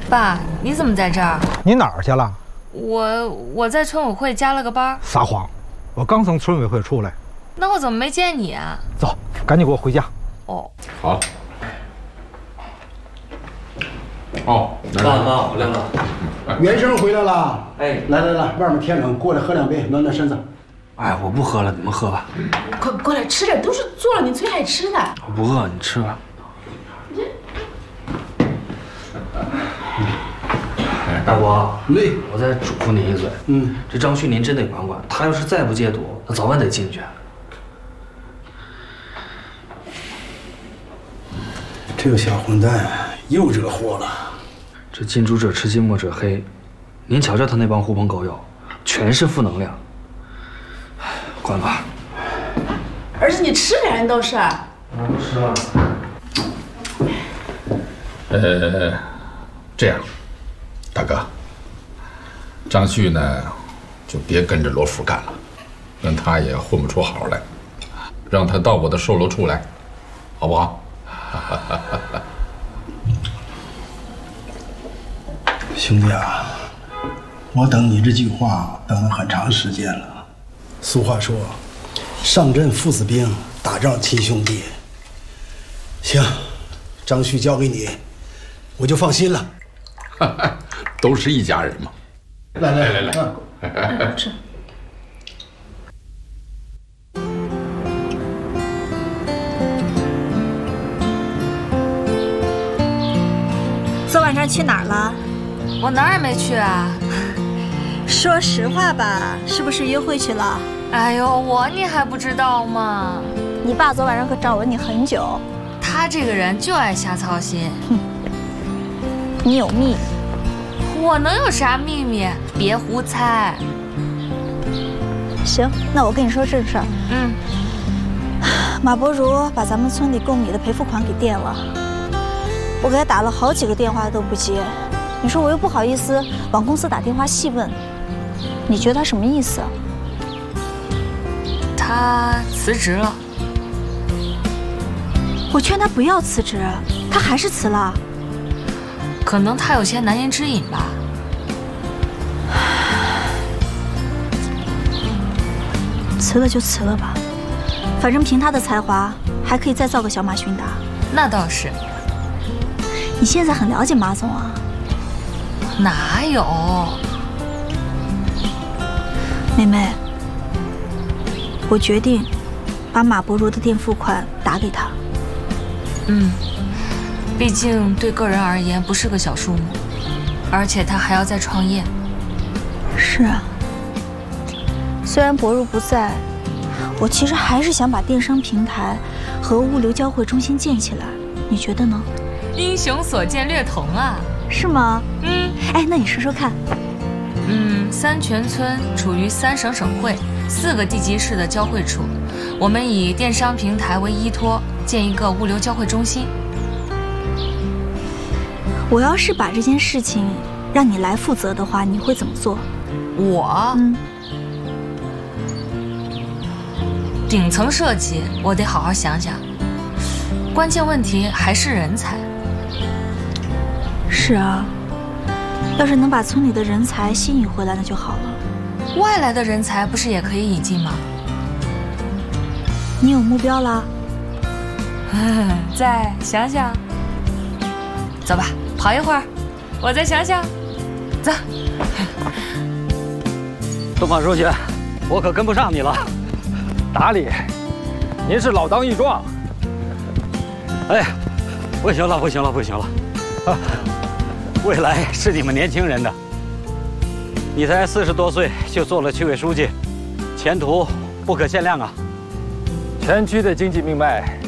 爸，你怎么在这儿？ 你哪儿去了？ 我在村委会加了个班。 撒谎！我刚从村委会出来。 那我怎么没见你啊？ 走，赶紧给我回家。 哦， 好。哦， 爸妈，我来了。 袁生回来了。 哎， 来，外面天冷，过来喝2杯，暖暖身子。 哎，我不喝了，你们喝吧。 快过来吃点，都是做了你最爱吃的。 我不饿，你吃吧。大伯，我再嘱咐您一嘴，这张旭您真得管管，他要是再不戒赌，那早晚得进去。 这个小混蛋又惹祸了。 这近朱者赤，近墨者黑，您瞧瞧他那帮狐朋狗友，全是负能量。管吧。 儿子，你吃点倒是。 我不吃了。 这样，大哥，张旭呢，就别跟着罗福干了，跟他也混不出好来，让他到我的售楼处来，好不好？ 兄弟啊，我等你这句话等了很长时间了。俗话说，上阵父子兵，打仗亲兄弟。行，张旭交给你，我就放心了。 都是一家人嘛。来， 吃。 昨晚上去哪儿了？ 我哪儿也没去啊。 说实话吧，是不是约会去了？ 哎呦，你还不知道吗？ 你爸昨晚上可找了你很久。 他这个人就爱瞎操心。 哼，你有秘密。 我能有啥秘密？别胡猜。 行，那我跟你说正事儿。马伯如把咱们村里购米的赔付款给垫了，我给他打了好几个电话都不接。你说我又不好意思往公司打电话细问，你觉得他什么意思啊？ 他辞职了。 我劝他不要辞职，他还是辞了。 可能他有些难言之隐吧。 辞了就辞了吧，反正凭他的才华，还可以再造个小马寻达。 那倒是。 你现在很了解马总啊？ 哪有？ 妹妹，我决定把马伯如的垫付款打给他。 毕竟对个人而言不是个小数目，而且他还要再创业。 是啊，虽然伯如不在，我其实还是想把电商平台和物流交汇中心建起来，你觉得呢？ 英雄所见略同啊。 是吗？哎，那你说说看。 三泉村处于3省省会4个地级市的交汇处，我们以电商平台为依托，建一个物流交汇中心。 我要是把这件事情让你来负责的话，你会怎么做？ 我？顶层设计我得好好想想，关键问题还是人才。 是啊，要是能把村里的人才吸引回来，那就好了。 外来的人才不是也可以引进吗？ 你有目标了？ 再想想。走吧，跑一会儿，我再想想。走。 东方书记，我可跟不上你了。打理，您是老当益壮。哎，不行了，啊！未来是你们年轻人的。你才40多岁就做了区委书记，前途不可限量啊！ 全区的经济命脉